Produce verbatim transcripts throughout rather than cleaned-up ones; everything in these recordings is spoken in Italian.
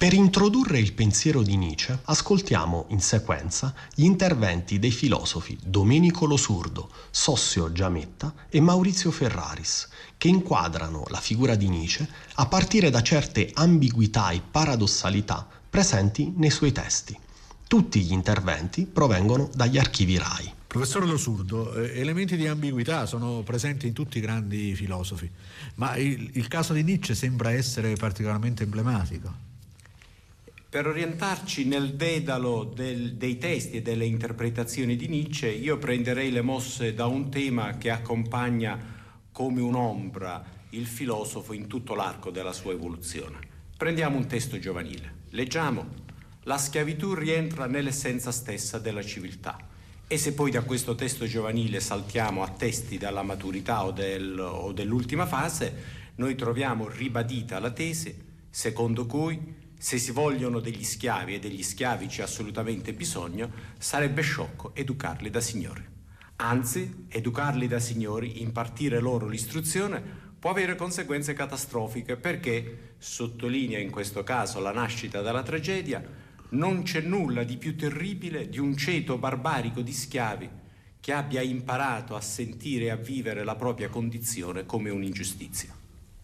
Per introdurre il pensiero di Nietzsche, ascoltiamo in sequenza gli interventi dei filosofi Domenico Losurdo, Sossio Giametta e Maurizio Ferraris, che inquadrano la figura di Nietzsche a partire da certe ambiguità e paradossalità presenti nei suoi testi. Tutti gli interventi provengono dagli archivi RAI. Professor Losurdo, eh, elementi di ambiguità sono presenti in tutti i grandi filosofi, ma il, il caso di Nietzsche sembra essere particolarmente emblematico. Per orientarci nel dedalo del, dei testi e delle interpretazioni di Nietzsche, io prenderei le mosse da un tema che accompagna come un'ombra il filosofo in tutto l'arco della sua evoluzione. Prendiamo un testo giovanile, leggiamo: la schiavitù rientra nell'essenza stessa della civiltà. E se poi da questo testo giovanile saltiamo a testi dalla maturità o, del, o dell'ultima fase, noi troviamo ribadita la tesi secondo cui se si vogliono degli schiavi e degli schiavi c'è assolutamente bisogno, sarebbe sciocco educarli da signori. Anzi, educarli da signori, impartire loro l'istruzione, può avere conseguenze catastrofiche perché, sottolinea in questo caso la nascita della tragedia, non c'è nulla di più terribile di un ceto barbarico di schiavi che abbia imparato a sentire e a vivere la propria condizione come un'ingiustizia.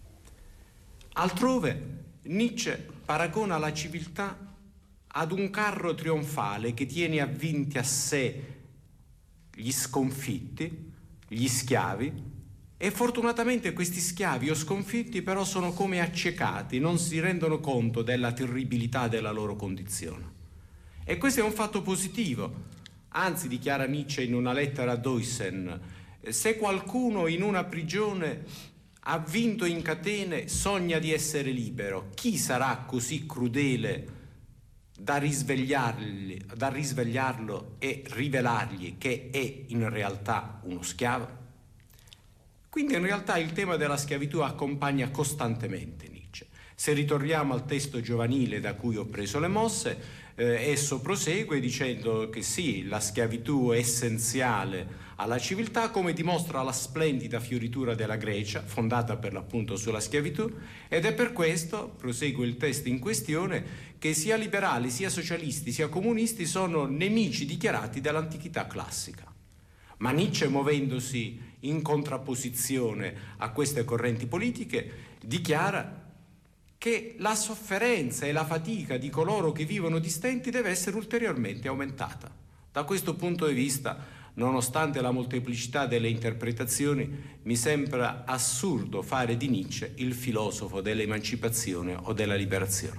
Altrove, Nietzsche paragona la civiltà ad un carro trionfale che tiene avvinti a sé gli sconfitti, gli schiavi, e fortunatamente questi schiavi o sconfitti però sono come accecati, non si rendono conto della terribilità della loro condizione. E questo è un fatto positivo, anzi, dichiara Nietzsche in una lettera a Deussen, se qualcuno in una prigione avvinto in catene sogna di essere libero, chi sarà così crudele da risvegliargli, da risvegliarlo e rivelargli che è in realtà uno schiavo? Quindi in realtà il tema della schiavitù accompagna costantemente Nietzsche. Se ritorniamo al testo giovanile da cui ho preso le mosse, eh, esso prosegue dicendo che sì, la schiavitù è essenziale alla civiltà, come dimostra la splendida fioritura della Grecia, fondata per l'appunto sulla schiavitù, ed è per questo, prosegue il testo in questione, che sia liberali, sia socialisti, sia comunisti sono nemici dichiarati dell'antichità classica. Ma Nietzsche, muovendosi in contrapposizione a queste correnti politiche, dichiara che la sofferenza e la fatica di coloro che vivono di stenti deve essere ulteriormente aumentata. Da questo punto di vista, nonostante la molteplicità delle interpretazioni, mi sembra assurdo fare di Nietzsche il filosofo dell'emancipazione o della liberazione.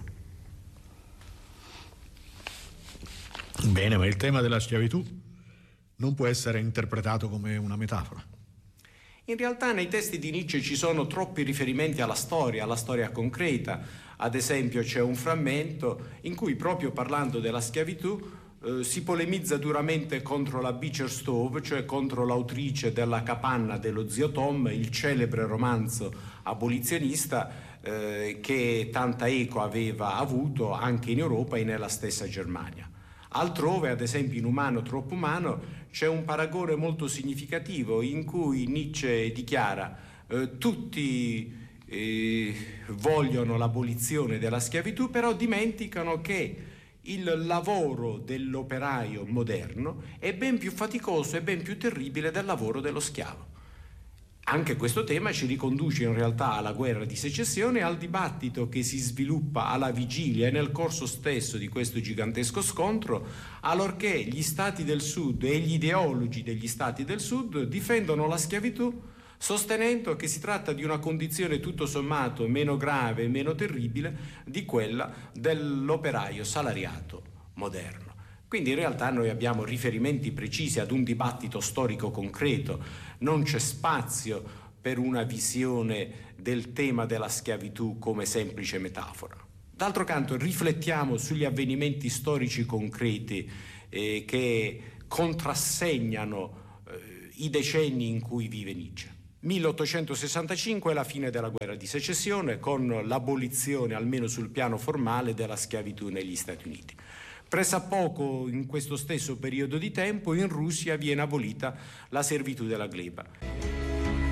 Bene, ma il tema della schiavitù non può essere interpretato come una metafora. In realtà nei testi di Nietzsche ci sono troppi riferimenti alla storia, alla storia concreta. Ad esempio c'è un frammento in cui, proprio parlando della schiavitù, eh, si polemizza duramente contro la Beecher Stowe, cioè contro l'autrice della Capanna dello zio Tom, il celebre romanzo abolizionista eh, che tanta eco aveva avuto anche in Europa e nella stessa Germania. Altrove, ad esempio in Umano troppo umano, c'è un paragone molto significativo in cui Nietzsche dichiara eh, tutti eh, vogliono l'abolizione della schiavitù, però dimenticano che il lavoro dell'operaio moderno è ben più faticoso e ben più terribile del lavoro dello schiavo. Anche questo tema ci riconduce in realtà alla guerra di secessione e al dibattito che si sviluppa alla vigilia e nel corso stesso di questo gigantesco scontro, allorché gli stati del sud e gli ideologi degli stati del sud difendono la schiavitù, sostenendo che si tratta di una condizione tutto sommato meno grave e meno terribile di quella dell'operaio salariato moderno. Quindi in realtà noi abbiamo riferimenti precisi ad un dibattito storico concreto, non c'è spazio per una visione del tema della schiavitù come semplice metafora. D'altro canto riflettiamo sugli avvenimenti storici concreti eh, che contrassegnano eh, i decenni in cui vive Nietzsche. milleottocentosessantacinque è la fine della guerra di secessione con l'abolizione, almeno sul piano formale, della schiavitù negli Stati Uniti. Pressappoco in questo stesso periodo di tempo in Russia viene abolita la servitù della gleba.